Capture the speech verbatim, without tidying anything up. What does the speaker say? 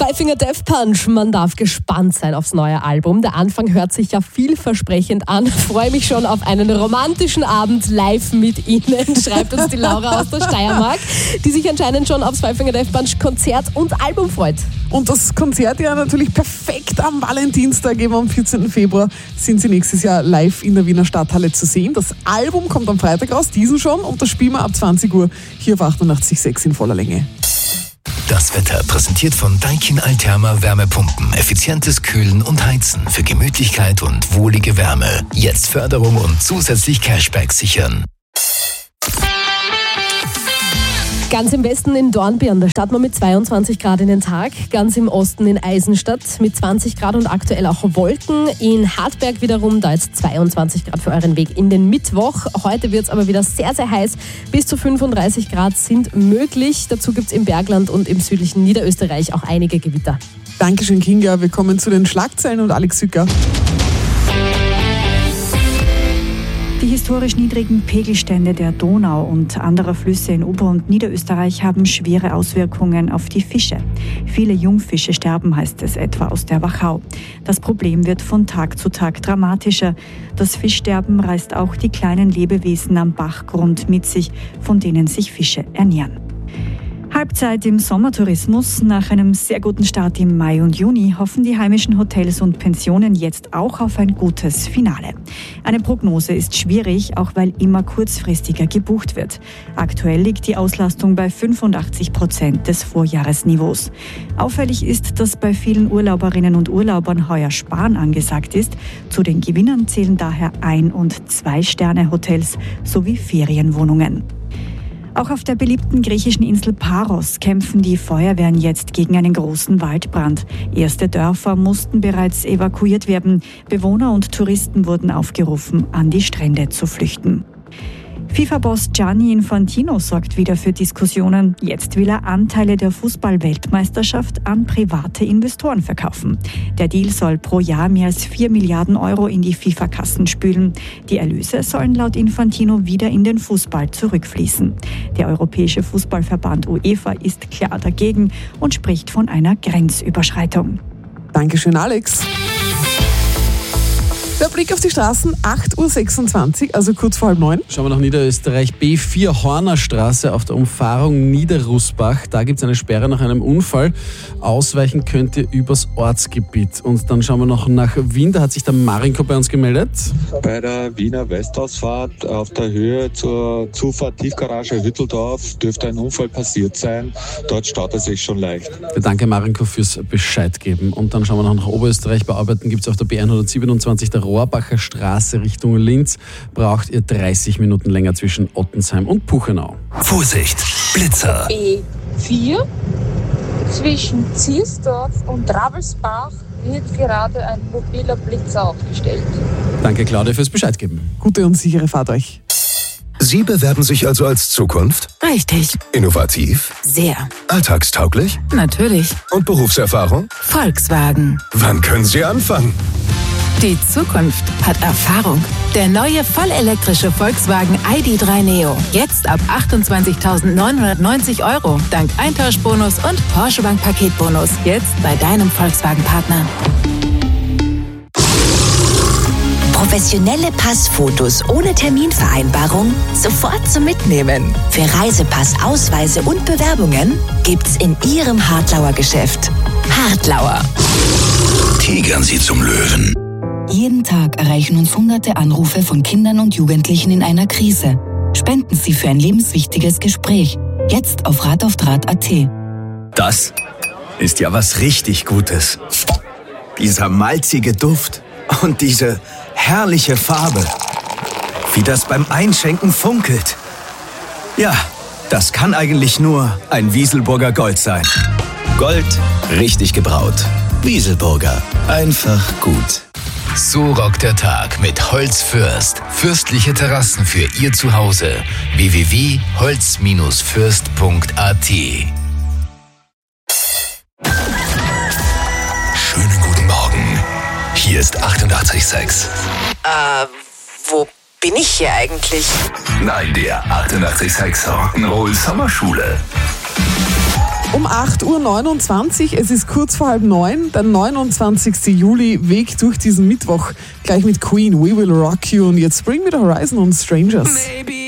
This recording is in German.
Five Finger Death Punch, man darf gespannt sein aufs neue Album. Der Anfang hört sich ja vielversprechend an. Freue mich schon auf einen romantischen Abend live mit Ihnen, schreibt uns die Laura aus der Steiermark, die sich anscheinend schon aufs Five Finger Death Punch Konzert und Album freut. Und das Konzert ja natürlich perfekt am Valentinstag, eben am vierzehnten Februar, sind sie nächstes Jahr live in der Wiener Stadthalle zu sehen. Das Album kommt am Freitag raus, diesen schon, und das spielen wir ab zwanzig Uhr hier auf achtundachtzig Komma sechs in voller Länge. Das Wetter präsentiert von Daikin Alterma Wärmepumpen. Effizientes Kühlen und Heizen für Gemütlichkeit und wohlige Wärme. Jetzt Förderung und zusätzlich Cashback sichern. Ganz im Westen in Dornbirn, da starten wir mit zweiundzwanzig Grad in den Tag. Ganz im Osten in Eisenstadt mit zwanzig Grad und aktuell auch Wolken. In Hartberg wiederum, da jetzt zweiundzwanzig Grad für euren Weg in den Mittwoch. Heute wird es aber wieder sehr, sehr heiß. Bis zu fünfunddreißig Grad sind möglich. Dazu gibt es im Bergland und im südlichen Niederösterreich auch einige Gewitter. Dankeschön, Kinga. Wir kommen zu den Schlagzeilen und Alex Sücker. Die historisch niedrigen Pegelstände der Donau und anderer Flüsse in Ober- und Niederösterreich haben schwere Auswirkungen auf die Fische. Viele Jungfische sterben, heißt es etwa aus der Wachau. Das Problem wird von Tag zu Tag dramatischer. Das Fischsterben reißt auch die kleinen Lebewesen am Bachgrund mit sich, von denen sich Fische ernähren. Halbzeit im Sommertourismus. Nach einem sehr guten Start im Mai und Juni hoffen die heimischen Hotels und Pensionen jetzt auch auf ein gutes Finale. Eine Prognose ist schwierig, auch weil immer kurzfristiger gebucht wird. Aktuell liegt die Auslastung bei fünfundachtzig Prozent des Vorjahresniveaus. Auffällig ist, dass bei vielen Urlauberinnen und Urlaubern heuer Sparen angesagt ist. Zu den Gewinnern zählen daher Ein- und Zwei-Sterne-Hotels sowie Ferienwohnungen. Auch auf der beliebten griechischen Insel Paros kämpfen die Feuerwehren jetzt gegen einen großen Waldbrand. Erste Dörfer mussten bereits evakuiert werden. Bewohner und Touristen wurden aufgerufen, an die Strände zu flüchten. FIFA-Boss Gianni Infantino sorgt wieder für Diskussionen. Jetzt will er Anteile der Fußball-Weltmeisterschaft an private Investoren verkaufen. Der Deal soll pro Jahr mehr als vier Milliarden Euro in die FIFA-Kassen spülen. Die Erlöse sollen laut Infantino wieder in den Fußball zurückfließen. Der Europäische Fußballverband UEFA ist klar dagegen und spricht von einer Grenzüberschreitung. Dankeschön, Alex. Der Blick auf die Straßen, acht Uhr sechsundzwanzig, also kurz vor halb neun. Schauen wir nach Niederösterreich, B vier Hornerstraße auf der Umfahrung Niederrußbach. Da gibt es eine Sperre nach einem Unfall. Ausweichen könnt ihr übers Ortsgebiet. Und dann schauen wir noch nach Wien, da hat sich der Marinko bei uns gemeldet. Bei der Wiener Westausfahrt auf der Höhe zur Zufahrt Tiefgarage Hütteldorf dürfte ein Unfall passiert sein. Dort staut es sich schon leicht. Danke Marinko fürs Bescheid geben. Und dann schauen wir noch nach Oberösterreich. Bei Arbeiten gibt es auf der B hundertsiebenundzwanzig der Rohrbacher Straße Richtung Linz. Braucht ihr dreißig Minuten länger zwischen Ottensheim und Puchenau. Vorsicht, Blitzer. B vier zwischen Ziersdorf und Ravelsbach wird gerade ein mobiler Blitzer aufgestellt. Danke Claudia fürs Bescheid geben. Gute und sichere Fahrt euch. Sie bewerben sich also als Zukunft? Richtig. Innovativ? Sehr. Alltagstauglich? Natürlich. Und Berufserfahrung? Volkswagen. Wann können Sie anfangen? Die Zukunft hat Erfahrung. Der neue vollelektrische Volkswagen I D drei Neo. Jetzt ab achtundzwanzigtausendneunhundertneunzig Euro. Dank Eintauschbonus und Porsche Bank Paketbonus. Jetzt bei deinem Volkswagen-Partner. Professionelle Passfotos ohne Terminvereinbarung sofort zum Mitnehmen. Für Reisepass, Ausweise und Bewerbungen gibt's in Ihrem Hartlauer Geschäft. Hartlauer. Tigern Sie zum Löwen. Jeden Tag erreichen uns hunderte Anrufe von Kindern und Jugendlichen in einer Krise. Spenden Sie für ein lebenswichtiges Gespräch. Jetzt auf rat auf draht punkt a t. Das ist ja was richtig Gutes. Dieser malzige Duft und diese herrliche Farbe. Wie das beim Einschenken funkelt. Ja, das kann eigentlich nur ein Wieselburger Gold sein. Gold, richtig gebraut. Wieselburger, einfach gut. So rockt der Tag mit Holzfürst. Fürstliche Terrassen für Ihr Zuhause. w w w punkt holz fürst punkt a t. Schönen guten Morgen. Hier ist achtundachtzig Komma sechs. Äh, wo bin ich hier eigentlich? Nein, der achtundachtzig Komma sechs Rock'n'Roll Sommerschule. Um acht Uhr neunundzwanzig, es ist kurz vor halb neun, der neunundzwanzigsten Juli, Weg durch diesen Mittwoch. Gleich mit Queen, We Will Rock You und jetzt Bring Me the Horizon und Strangers. Maybe